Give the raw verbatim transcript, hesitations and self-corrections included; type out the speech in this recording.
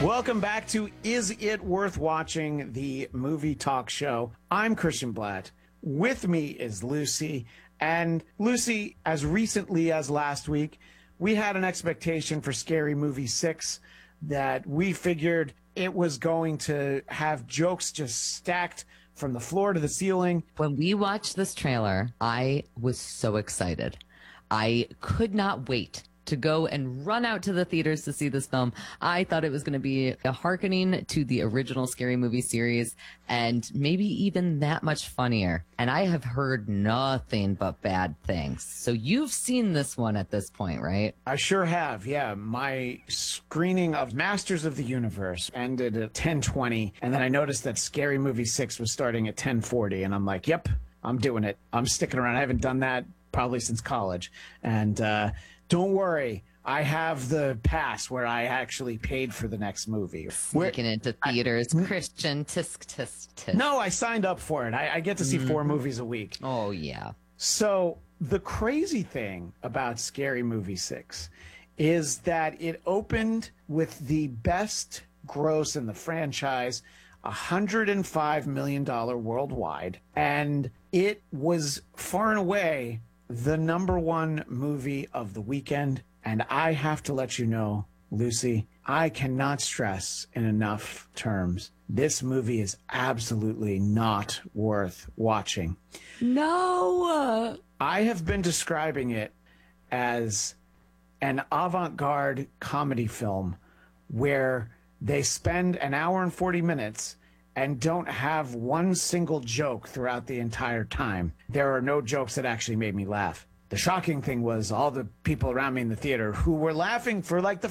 Welcome back to Is It Worth Watching, the movie talk show. I'm Christian Blatt. With me is Lucy. And Lucy, as recently as last week, we had an expectation for Scary Movie six that we figured it was going to have jokes just stacked from the floor to the ceiling. When we watched this trailer, I was so excited. I could not wait to go and run out to the theaters to see this film. I thought it was going to be a hearkening to the original Scary Movie series and maybe even that much funnier. And I have heard nothing but bad things. So you've seen this one at this point, right? I sure have, yeah. My screening of Masters of the Universe ended at ten twenty, and then I noticed that Scary Movie six was starting at ten forty, and I'm like, yep, I'm doing it. I'm sticking around. I haven't done that probably since college. And uh, don't worry, I have the pass where I actually paid for the next movie. Sneaking Where, into theaters, I, Christian, tisk, tisk, tisk. No, I signed up for it. I, I get to see Mm. four movies a week. Oh, yeah. So the crazy thing about Scary Movie six is that it opened with the best gross in the franchise, one hundred five million dollars worldwide, and it was far and away the number one movie of the weekend. And I have to let you know, Lucy, I cannot stress in enough terms, this movie is absolutely not worth watching. No. I have been describing it as an avant-garde comedy film where they spend an hour and forty minutes and don't have one single joke throughout the entire time. There are no jokes that actually made me laugh. The shocking thing was all the people around me in the theater who were laughing for like the